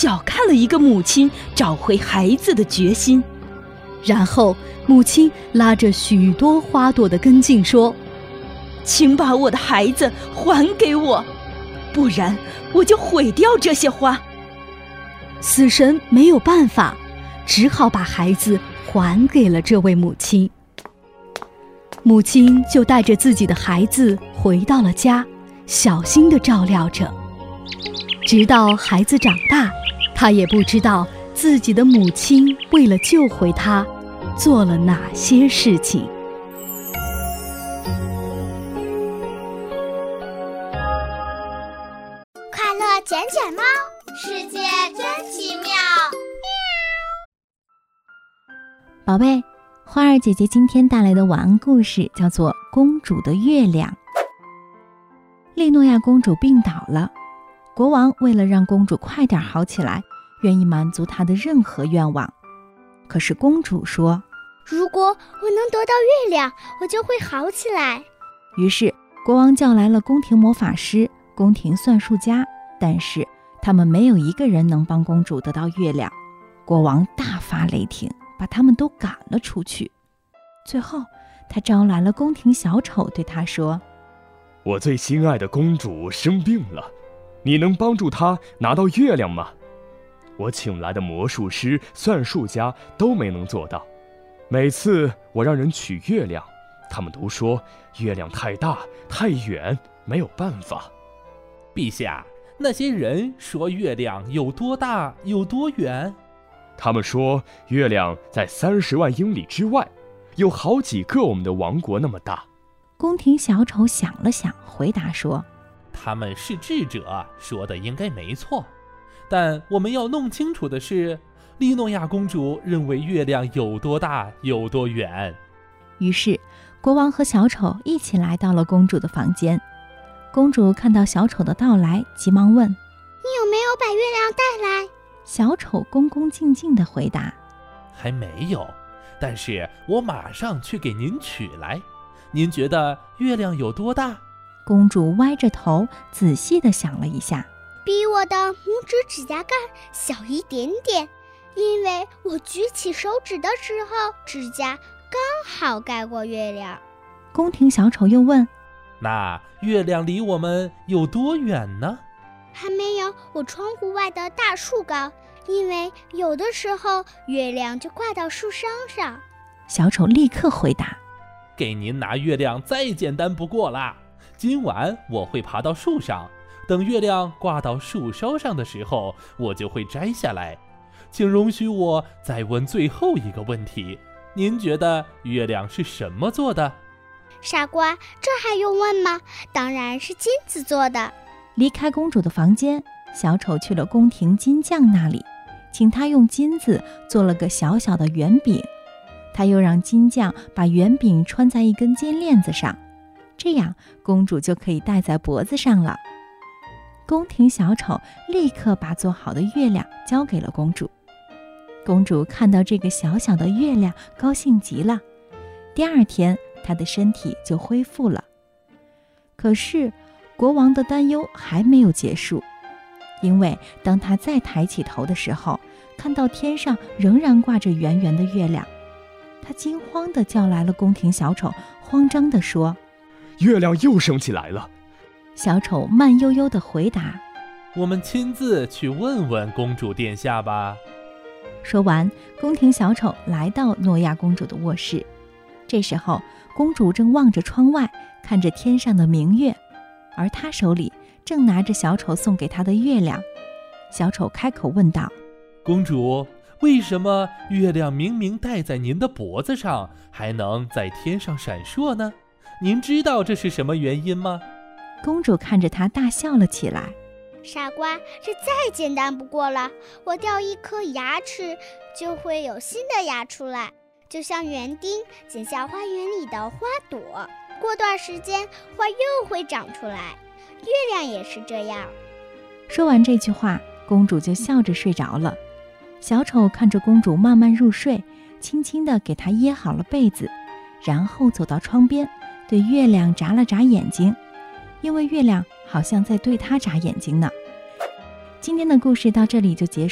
小看了一个母亲找回孩子的决心。 然后母亲拉着许多花朵的根茎说： 请把我的孩子还给我，不然我就毁掉这些花。 死神没有办法，只好把孩子还给了这位母亲。母亲就带着自己的孩子回到了家，小心地照料着。直到孩子长大，他也不知道自己的母亲为了救回他做了哪些事情。 快乐卷卷猫，世界真奇妙。 宝贝，花儿姐姐今天带来的晚安故事叫做《公主的月亮》。利诺亚公主病倒了，国王为了让公主快点好起来，愿意满足她的任何愿望。可是公主说， 如果我能得到月亮，我就会好起来。 于是国王叫来了宫廷魔法师、宫廷算术家，但是他们没有一个人能帮公主得到月亮。国王大发雷霆，把他们都赶了出去。最后他招来了宫廷小丑，对他说， 我最心爱的公主生病了，你能帮助她拿到月亮吗？我请来的魔术师、算术家都没能做到。每次我让人取月亮，他们都说月亮太大太远，没有办法。 陛下，那些人说月亮有多大有多远？ 他们说月亮在30万英里之外，有好几个我们的王国那么大。 宫廷小丑想了想，回答说， 他们是智者，说的应该没错。但我们要弄清楚的是，利诺亚公主认为月亮有多大有多远。 于是国王和小丑一起来到了公主的房间。公主看到小丑的到来，急忙问， 你有没有把月亮带来？ 小丑恭恭敬敬地回答， 还没有，但是我马上去给您取来。您觉得月亮有多大？ 公主歪着头仔细地想了一下， 比我的拇指指甲盖小一点点，因为我举起手指的时候，指甲刚好盖过月亮。 宫廷小丑又问， 那月亮离我们有多远呢？ 还没有我窗户外的大树高，因为有的时候月亮就挂到树梢上。 小丑立刻回答， 给您拿月亮再简单不过啦。今晚我会爬到树上，等月亮挂到树梢上的时候，我就会摘下来。请容许我再问最后一个问题，您觉得月亮是什么做的？ 傻瓜，这还用问吗？当然是金子做的。 离开公主的房间，小丑去了宫廷金匠那里，请他用金子做了个小小的圆饼。他又让金匠把圆饼穿在一根金链子上，这样公主就可以戴在脖子上了。宫廷小丑立刻把做好的月亮交给了公主。公主看到这个小小的月亮，高兴极了。第二天，她的身体就恢复了。可是国王的担忧还没有结束，因为当他再抬起头的时候，看到天上仍然挂着圆圆的月亮。他惊慌地叫来了宫廷小丑，慌张地说， 月亮又升起来了。 小丑慢悠悠地回答， 我们亲自去问问公主殿下吧。 说完，宫廷小丑来到诺亚公主的卧室。这时候公主正望着窗外，看着天上的明月，而她手里正拿着小丑送给她的月亮。小丑开口问道， 公主，为什么月亮明明戴在您的脖子上，还能在天上闪烁呢？您知道这是什么原因吗？ 公主看着他大笑了起来， 傻瓜，这再简单不过了。我掉一颗牙齿，就会有新的牙出来，就像园丁剪下花园里的花朵，过段时间花又会长出来。月亮也是这样。 说完这句话，公主就笑着睡着了。小丑看着公主慢慢入睡，轻轻地给她掖好了被子，然后走到窗边，对月亮眨了眨眼睛，因为月亮好像在对他眨眼睛呢。今天的故事到这里就结束。